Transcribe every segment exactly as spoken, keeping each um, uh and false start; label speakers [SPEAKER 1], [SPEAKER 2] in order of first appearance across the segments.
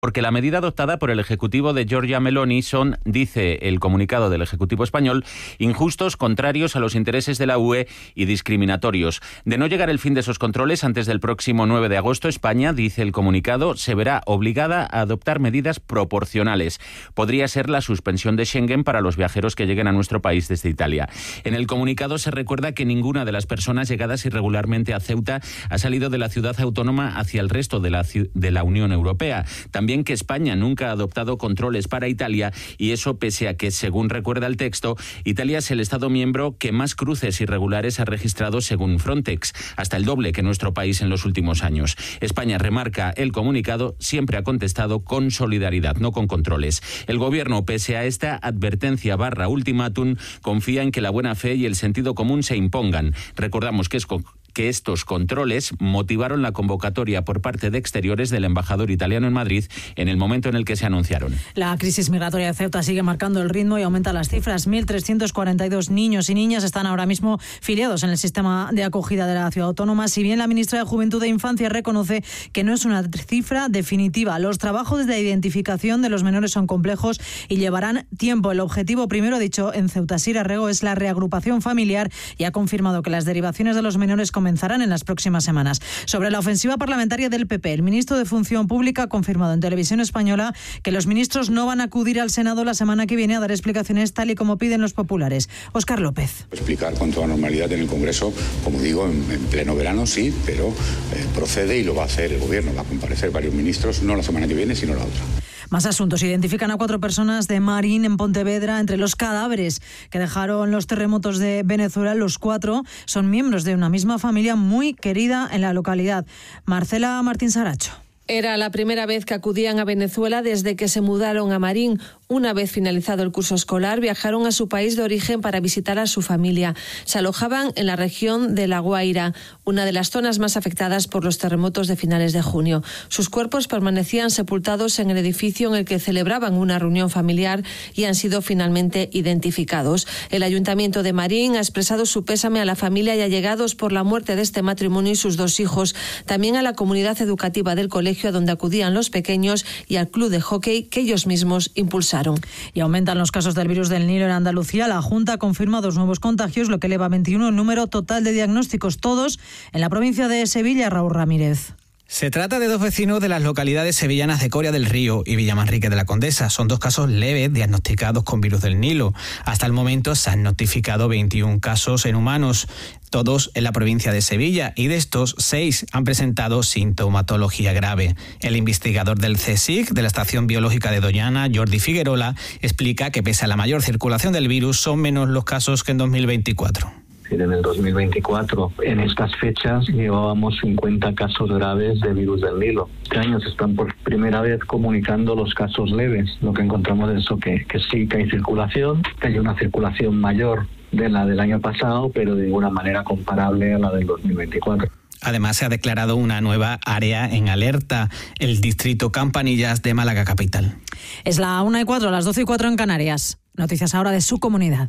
[SPEAKER 1] Porque la medida adoptada por el Ejecutivo de Giorgia Meloni son, dice el comunicado del Ejecutivo español, injustos, contrarios a los intereses de la U E y discriminatorios. De no llegar el fin de esos controles antes del próximo nueve de agosto, España, dice el comunicado, se verá obligada a adoptar medidas proporcionales. Podría ser la suspensión de Schengen para los viajeros que lleguen a nuestro país desde Italia. En el comunicado se recuerda que ninguna de las personas llegadas irregularmente a Ceuta ha salido de la ciudad autónoma hacia el resto de la, de la Unión Europea. También que España nunca ha adoptado controles para Italia, y eso pese a que, según recuerda el texto, Italia es el Estado miembro que más cruces irregulares ha registrado según Frontex, hasta el doble que nuestro país en los últimos años. España, remarca el comunicado, siempre ha contestado con solidaridad, no con controles. El Gobierno, pese a esta advertencia barra ultimátum, confía en que la buena fe y el sentido común se impongan. Recordamos que es con que estos controles motivaron la convocatoria por parte de Exteriores del embajador italiano en Madrid en el momento en el que se anunciaron.
[SPEAKER 2] La crisis migratoria de Ceuta sigue marcando el ritmo y aumenta las cifras. mil trescientos cuarenta y dos niños y niñas están ahora mismo filiados en el sistema de acogida de la ciudad autónoma, si bien la ministra de Juventud e Infancia reconoce que no es una cifra definitiva. Los trabajos de identificación de los menores son complejos y llevarán tiempo. El objetivo, primero dicho en Ceuta, Sira Rego, es la reagrupación familiar y ha confirmado que las derivaciones de los menores comenzarán en las próximas semanas. Sobre la ofensiva parlamentaria del P P, el ministro de Función Pública ha confirmado en Televisión Española que los ministros no van a acudir al Senado la semana que viene a dar explicaciones tal y como piden los populares. Óscar López.
[SPEAKER 3] Explicar con toda normalidad en el Congreso, como digo, en, en pleno verano sí, pero eh, procede y lo va a hacer el Gobierno. Va a comparecer varios ministros, no la semana que viene, sino la otra.
[SPEAKER 2] Más asuntos. Identifican a cuatro personas de Marín, en Pontevedra, entre los cadáveres que dejaron los terremotos de Venezuela. Los cuatro son miembros de una misma familia muy querida en la localidad. Marcela Martín Saracho.
[SPEAKER 4] Era la primera vez que acudían a Venezuela desde que se mudaron a Marín. Una vez finalizado el curso escolar, viajaron a su país de origen para visitar a su familia. Se alojaban en la región de La Guaira, una de las zonas más afectadas por los terremotos de finales de junio. Sus cuerpos permanecían sepultados en el edificio en el que celebraban una reunión familiar y han sido finalmente identificados. El Ayuntamiento de Marín ha expresado su pésame a la familia y allegados por la muerte de este matrimonio y sus dos hijos. También a la comunidad educativa del colegio a donde acudían los pequeños y al club de hockey que ellos mismos impulsaron.
[SPEAKER 2] Y aumentan los casos del virus del Nilo en Andalucía. La Junta confirma dos nuevos contagios, lo que eleva a veintiuno el número total de diagnósticos, todos en la provincia de Sevilla. Raúl Ramírez.
[SPEAKER 5] Se trata de dos vecinos de las localidades sevillanas de Coria del Río y Villamanrique de la Condesa. Son dos casos leves diagnosticados con virus del Nilo. Hasta el momento se han notificado veintiún casos en humanos, todos en la provincia de Sevilla, y de estos, seis han presentado sintomatología grave. El investigador del C S I C, de la Estación Biológica de Doñana, Jordi Figuerola, explica que pese a la mayor circulación del virus, son menos los casos que en dos mil veinticuatro.
[SPEAKER 6] En el dos mil veinticuatro, en estas fechas, llevábamos cincuenta casos graves de virus del Nilo. Este año se están por primera vez comunicando los casos leves. Lo que encontramos es eso, que, que sí que hay circulación, que hay una circulación mayor de la del año pasado, pero de ninguna manera comparable a la del dos mil veinticuatro.
[SPEAKER 5] Además, se ha declarado una nueva área en alerta, el distrito Campanillas de Málaga capital.
[SPEAKER 2] Es la una y cuatro, las doce y cuatro en Canarias. Noticias ahora de su comunidad.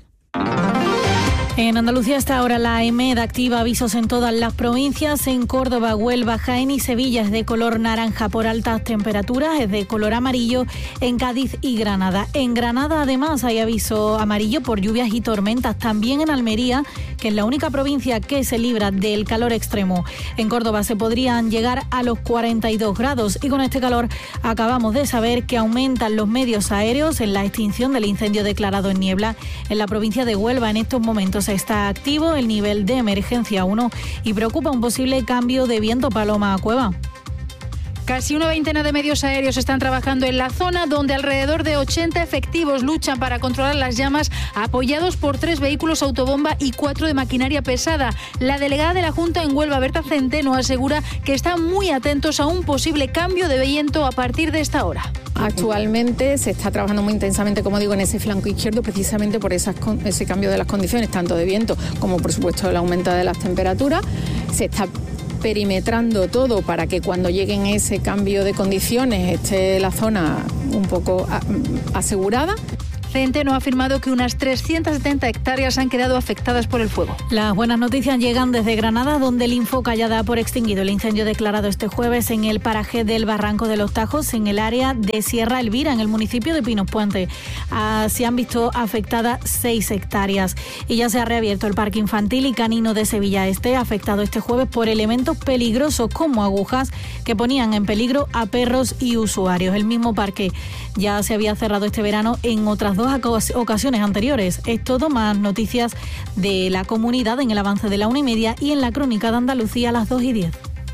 [SPEAKER 7] En Andalucía hasta ahora la EMED activa avisos en todas las provincias. En Córdoba, Huelva, Jaén y Sevilla es de color naranja por altas temperaturas, es de color amarillo en Cádiz y Granada. En Granada además hay aviso amarillo por lluvias y tormentas, también en Almería, que es la única provincia que se libra del calor extremo. En Córdoba se podrían llegar a los cuarenta y dos grados y con este calor acabamos de saber que aumentan los medios aéreos en la extinción del incendio declarado en Niebla. En la provincia de Huelva en estos momentos está activo el nivel de emergencia uno y preocupa un posible cambio de viento Paloma a Cueva.
[SPEAKER 8] Casi una veintena de medios aéreos están trabajando en la zona, donde alrededor de ochenta efectivos luchan para controlar las llamas, apoyados por tres vehículos autobomba y cuatro de maquinaria pesada. La delegada de la Junta en Huelva, Berta Centeno, asegura que están muy atentos a un posible cambio de viento a partir de esta hora.
[SPEAKER 9] Actualmente se está trabajando muy intensamente, como digo, en ese flanco izquierdo, precisamente por esas, ese cambio de las condiciones, tanto de viento como, por supuesto, el aumento de las temperaturas. Se está perimetrando todo para que cuando lleguen ese cambio de condiciones esté la zona un poco asegurada.
[SPEAKER 8] Centeno ha afirmado que unas trescientas setenta hectáreas han quedado afectadas por el fuego.
[SPEAKER 7] Las buenas noticias llegan desde Granada, donde el Infoca ya da por extinguido el incendio declarado este jueves en el paraje del Barranco de los Tajos, en el área de Sierra Elvira, en el municipio de Pinos Puente. Ah, se han visto afectadas seis hectáreas y ya se ha reabierto el parque infantil y canino de Sevilla Este, afectado este jueves por elementos peligrosos como agujas que ponían en peligro a perros y usuarios. El mismo parque ya se había cerrado este verano en otras dos ocasiones anteriores. Es todo, más noticias de la comunidad en el avance de la una y media y en la crónica de Andalucía a las dos y diez.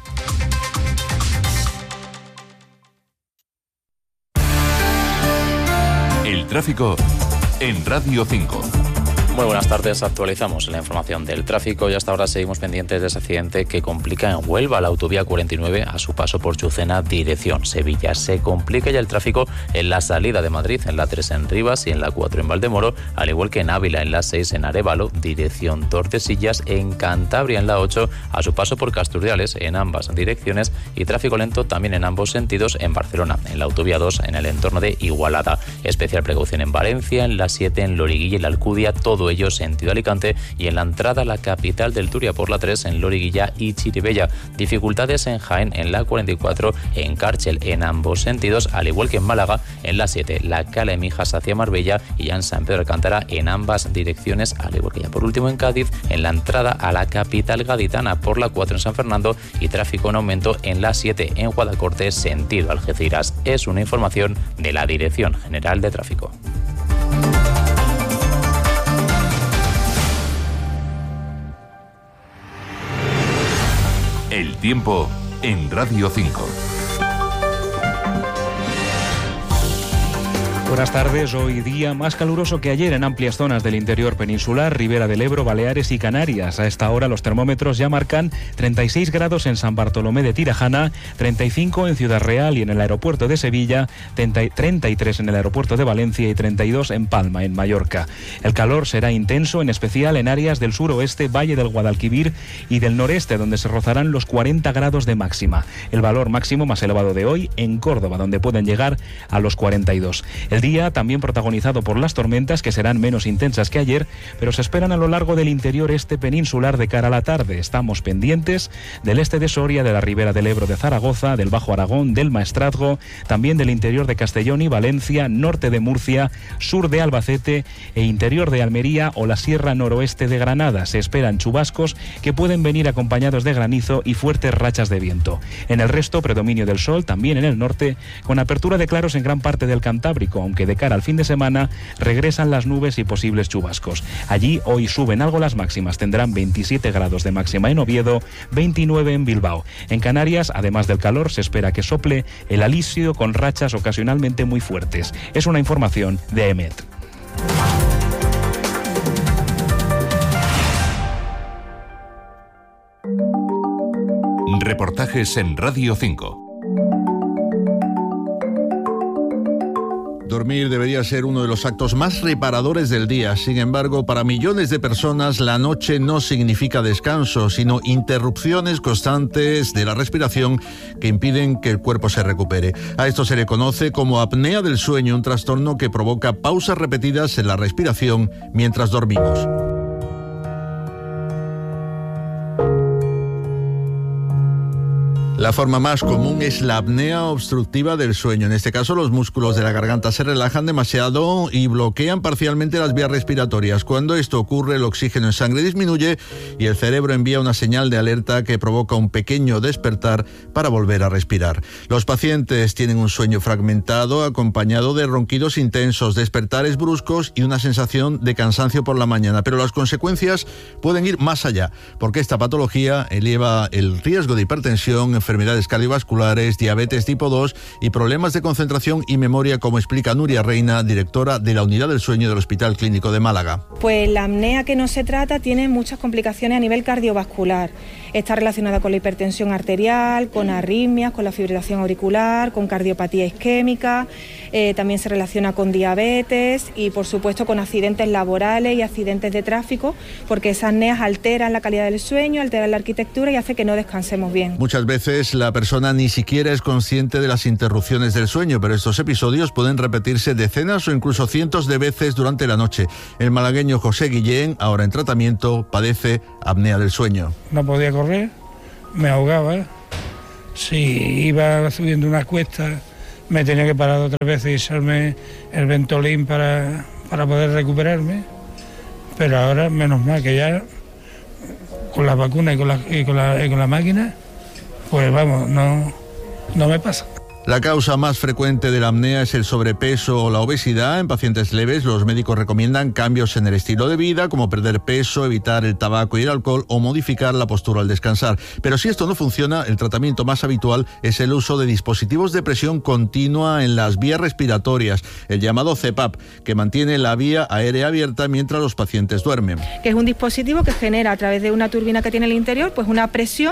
[SPEAKER 10] El tráfico en Radio cinco.
[SPEAKER 11] Muy buenas tardes, actualizamos la información del tráfico y hasta ahora seguimos pendientes de ese accidente que complica en Huelva la autovía cuarenta y nueve a su paso por Chucena, dirección Sevilla. Se complica ya el tráfico en la salida de Madrid, en la tres en Rivas y en la cuatro en Valdemoro, al igual que en Ávila, en la seis en Arévalo, dirección Tordesillas, en Cantabria, en la ocho a su paso por Casturdiales, en ambas direcciones, y tráfico lento también en ambos sentidos en Barcelona, en la autovía dos en el entorno de Igualada. Especial precaución en Valencia, en la siete en Loriguilla y la Alcudia, todo ello sentido Alicante, y en la entrada a la capital del Turia por la tres en Loriguilla y Chirivella. Dificultades en Jaén, en la cuarenta y cuatro en Cárchel, en ambos sentidos, al igual que en Málaga, en la siete la Cala de Mijas hacia Marbella y ya en San Pedro de Alcántara en ambas direcciones, al igual que ya por último en Cádiz, en la entrada a la capital gaditana por la cuatro en San Fernando y tráfico en aumento en la siete en Guadacorte, sentido Algeciras. Es una información de la Dirección General de Tráfico.
[SPEAKER 10] El tiempo en Radio cinco.
[SPEAKER 12] Buenas tardes. Hoy día más caluroso que ayer en amplias zonas del interior peninsular, Ribera del Ebro, Baleares y Canarias. A esta hora los termómetros ya marcan treinta y seis grados en San Bartolomé de Tirajana, treinta y cinco en Ciudad Real y en el aeropuerto de Sevilla, treinta y tres en el aeropuerto de Valencia y treinta y dos en Palma, en Mallorca. El calor será intenso, en especial en áreas del suroeste, Valle del Guadalquivir y del noreste, donde se rozarán los cuarenta grados de máxima. El valor máximo más elevado de hoy en Córdoba, donde pueden llegar a los cuarenta y dos. El día también protagonizado por las tormentas, que serán menos intensas que ayer, pero se esperan a lo largo del interior este peninsular de cara a la tarde. Estamos pendientes del este de Soria, de la Ribera del Ebro de Zaragoza, del Bajo Aragón, del Maestrazgo, también del interior de Castellón y Valencia, norte de Murcia, sur de Albacete e interior de Almería o la Sierra Noroeste de Granada. Se esperan chubascos que pueden venir acompañados de granizo y fuertes rachas de viento. En el resto, predominio del sol, también en el norte, con apertura de claros en gran parte del Cantábrico, aunque de cara al fin de semana regresan las nubes y posibles chubascos. Allí hoy suben algo las máximas, tendrán veintisiete grados de máxima en Oviedo, veintinueve en Bilbao. En Canarias, además del calor, se espera que sople el alisio con rachas ocasionalmente muy fuertes. Es una información de EMET.
[SPEAKER 10] Reportajes en Radio cinco.
[SPEAKER 13] Dormir debería ser uno de los actos más reparadores del día. Sin embargo, para millones de personas, la noche no significa descanso, sino interrupciones constantes de la respiración que impiden que el cuerpo se recupere. A esto se le conoce como apnea del sueño, un trastorno que provoca pausas repetidas en la respiración mientras dormimos. La forma más común es la apnea obstructiva del sueño. En este caso, los músculos de la garganta se relajan demasiado y bloquean parcialmente las vías respiratorias. Cuando esto ocurre, el oxígeno en sangre disminuye y el cerebro envía una señal de alerta que provoca un pequeño despertar para volver a respirar. Los pacientes tienen un sueño fragmentado acompañado de ronquidos intensos, despertares bruscos y una sensación de cansancio por la mañana. Pero las consecuencias pueden ir más allá, porque esta patología eleva el riesgo de hipertensión, enfermedades cardiovasculares, diabetes tipo dos y problemas de concentración y memoria, como explica Nuria Reina, directora de la Unidad del Sueño del Hospital Clínico de Málaga.
[SPEAKER 14] Pues la apnea que no se trata tiene muchas complicaciones a nivel cardiovascular. Está relacionada con la hipertensión arterial, con arritmias, con la fibrilación auricular, con cardiopatía isquémica. eh, también se relaciona con diabetes y por supuesto con accidentes laborales y accidentes de tráfico, porque esas apneas alteran la calidad del sueño, alteran la arquitectura y hace que no descansemos bien.
[SPEAKER 13] Muchas veces la persona ni siquiera es consciente de las interrupciones del sueño, pero estos episodios pueden repetirse decenas o incluso cientos de veces durante la noche. El malagueño José Guillén, ahora en tratamiento, padece apnea del sueño.
[SPEAKER 15] No podía correr, me ahogaba. Si iba subiendo una cuesta, me tenía que parar otras veces y echarme el Ventolin para, para poder recuperarme. Pero ahora, menos mal que ya con las vacunas y con la, y con la, y con la máquina, pues vamos, no, no me pasa.
[SPEAKER 13] La causa más frecuente de la apnea es el sobrepeso o la obesidad. En pacientes leves, los médicos recomiendan cambios en el estilo de vida, como perder peso, evitar el tabaco y el alcohol o modificar la postura al descansar. Pero si esto no funciona, el tratamiento más habitual es el uso de dispositivos de presión continua en las vías respiratorias, el llamado C PAP, que mantiene la vía aérea abierta mientras los pacientes duermen.
[SPEAKER 14] Que es un dispositivo que genera a través de una turbina que tiene el interior, pues una presión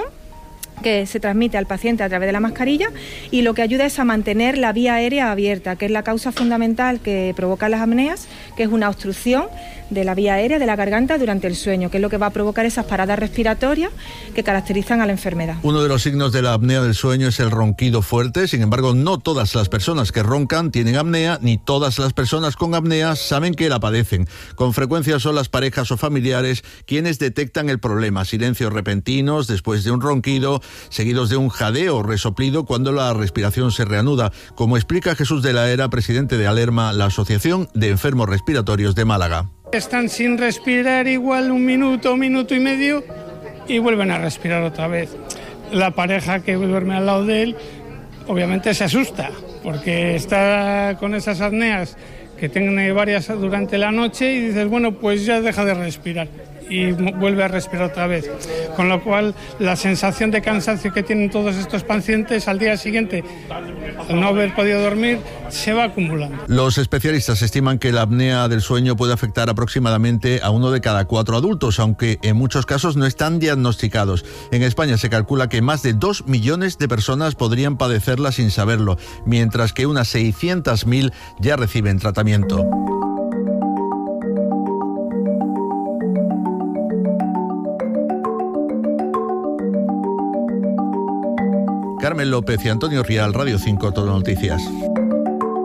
[SPEAKER 14] que se transmite al paciente a través de la mascarilla y lo que ayuda es a mantener la vía aérea abierta, que es la causa fundamental que provoca las apneas, que es una obstrucción de la vía aérea de la garganta durante el sueño, que es lo que va a provocar esas paradas respiratorias que caracterizan a la enfermedad.
[SPEAKER 13] Uno de los signos de la apnea del sueño es el ronquido fuerte. Sin embargo, no todas las personas que roncan tienen apnea, ni todas las personas con apnea saben que la padecen. Con frecuencia son las parejas o familiares quienes detectan el problema. Silencios repentinos después de un ronquido, seguidos de un jadeo o resoplido cuando la respiración se reanuda, como explica Jesús de la Era, presidente de Alerma, la Asociación de Enfermos Respiratorios de Málaga.
[SPEAKER 15] Están sin respirar igual un minuto, un minuto y medio y vuelven a respirar otra vez. La pareja que duerme al lado de él obviamente se asusta porque está con esas apneas que tiene varias durante la noche y dices, bueno, pues ya deja de respirar y vuelve a respirar otra vez. Con lo cual, la sensación de cansancio que tienen todos estos pacientes al día siguiente, al no haber podido dormir, se va acumulando.
[SPEAKER 13] Los especialistas estiman que la apnea del sueño puede afectar aproximadamente a uno de cada cuatro adultos, aunque en muchos casos no están diagnosticados. En España se calcula que más de dos millones de personas podrían padecerla sin saberlo, mientras que unas seiscientas mil ya reciben tratamiento. Carmen López y Antonio Rial, Radio cinco, Todo Noticias.